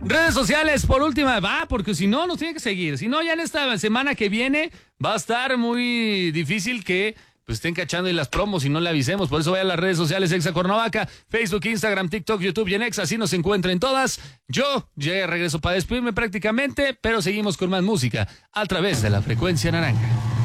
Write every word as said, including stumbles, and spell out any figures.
Redes sociales, por última, va, porque si no, nos tiene que seguir. Si no, ya en esta semana que viene va a estar muy difícil que pues estén cachando y las promos y no le avisemos. Por eso vaya a las redes sociales Exa Cuernavaca, Facebook, Instagram, TikTok, YouTube y en Exa. Así nos encuentren todas. Yo ya regreso para despedirme prácticamente, pero seguimos con más música a través de la frecuencia naranja.